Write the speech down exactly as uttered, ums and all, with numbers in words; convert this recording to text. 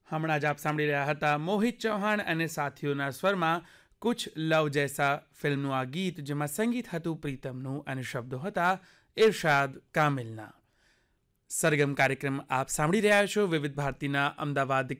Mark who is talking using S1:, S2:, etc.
S1: હમણાં જ આપ સાંભળી રહ્યા હતા મોહિત ચૌહાણ અને સાથીઓના સ્વરમાં કુછ લવ જૈસા ફિલ્મનું આ ગીત, જેમાં સંગીત હતું પ્રીતમનું અને શબ્દો હતા ઇરશાદ કામિલના. સરગમ કાર્યક્રમ આપ સાંભળી રહ્યા છો વિવિધ ભારતીના અમદાવાદ